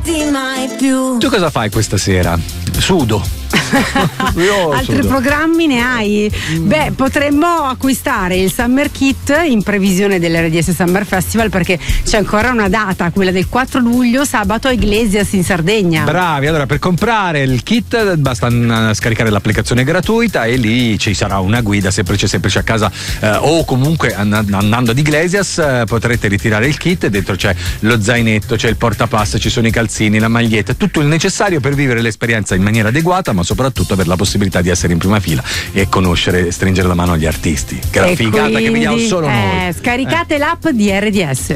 perderti mai più. Tu cosa fai questa sera? Sudo. Altri programmi ne hai? Beh, potremmo acquistare il Summer Kit in previsione dell'RDS Summer Festival, perché c'è ancora una data, quella del 4 luglio, sabato a Iglesias in Sardegna. Bravi, allora per comprare il kit basta scaricare l'applicazione gratuita e lì ci sarà una guida semplice a casa, o comunque andando ad Iglesias potrete ritirare il kit e dentro c'è lo zainetto, c'è il portapasta, ci sono i calzini, la maglietta, tutto il necessario per vivere l'esperienza in maniera adeguata, ma soprattutto avere la possibilità di essere in prima fila e conoscere e stringere la mano agli artisti. Che è la figata quindi, che vediamo solo noi. Scaricate l'app di RDS.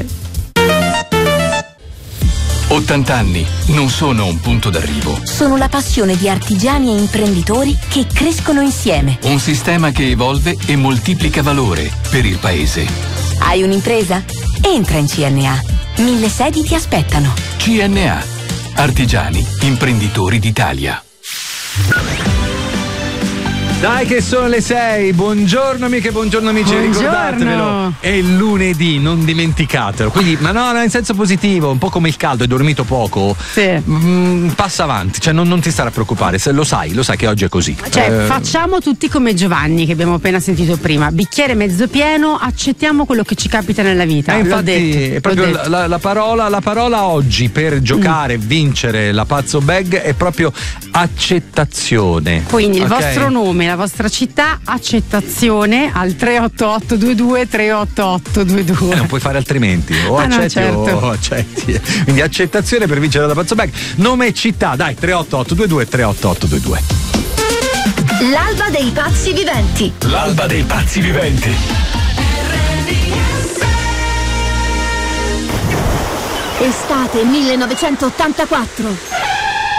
80 anni non sono un punto d'arrivo. Sono la passione di artigiani e imprenditori che crescono insieme. Un sistema che evolve e moltiplica valore per il paese. Hai un'impresa? Entra in CNA. 1000 sedi ti aspettano. CNA. Artigiani, imprenditori d'Italia. Dai che sono le 6, buongiorno amiche, buongiorno amici, ricordatevelo, è il lunedì, non dimenticatelo, quindi, ma no, in senso positivo, un po' come il caldo, hai dormito poco, sì. Passa avanti, cioè non ti stare a preoccupare, se lo sai che oggi è così. Cioè facciamo tutti come Giovanni che abbiamo appena sentito prima, bicchiere mezzo pieno, accettiamo quello che ci capita nella vita. Infatti è proprio la parola oggi per giocare e vincere la Pazzo Bag è proprio accettazione. Quindi il vostro nome, la vostra città, accettazione al 38822 38822. Non puoi fare altrimenti, o accetti o accetti. Quindi accettazione per vincere la Pazzo Bag. Nome e città, dai, 38822 38822. L'alba dei pazzi viventi. L'alba dei pazzi viventi. Estate 1984.